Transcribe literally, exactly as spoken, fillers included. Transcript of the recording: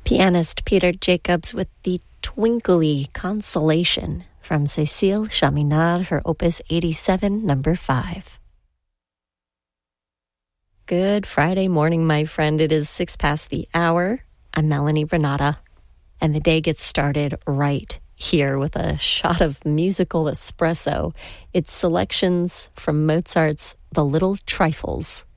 Pianist Peter Jacobs with the twinkly Consolation from Cécile Chaminade, her Opus eighty-seven, number five. Good Friday morning, my friend. It is six past the hour. I'm Melanie Renata, and the day gets started right here with a shot of musical espresso. It's selections from Mozart's The Little Trifles.